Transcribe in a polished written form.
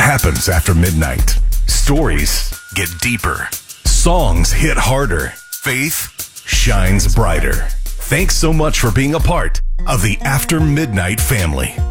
happens after midnight. Stories get deeper. Songs hit harder. Faith shines brighter. Thanks so much for being a part of the After Midnight family.